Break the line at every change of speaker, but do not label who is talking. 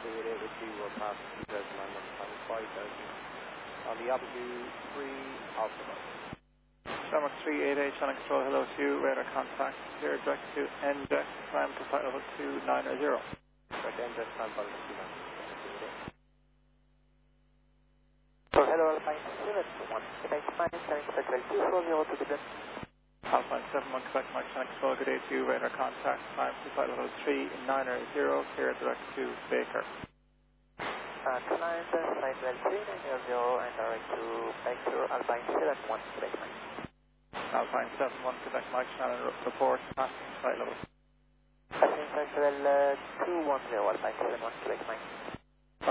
it would be past 2009 on the Avenue 3 Alpha Mike.
Shamrock 388, Shannon Control, hello to you, radar contact, here direct to NJet, climb to flight level 290.
Direct NJet, climb to flight level 290.
So hello, Alpine 71, Quebec Mike, Shannon Control 240 to Dublin.
Alpine 71, Quebec Mike, Shannon Control, good day to you, radar contact, climb to flight level 390, here direct to Baker.
Climb to flight level 390 and direct to Baker, Alpine 71, Quebec Mike.
Alpine 71, Quebec Mike, Shannon, report, passing flight level.
Passing flight level 210, Alpine 71, Quebec Mike.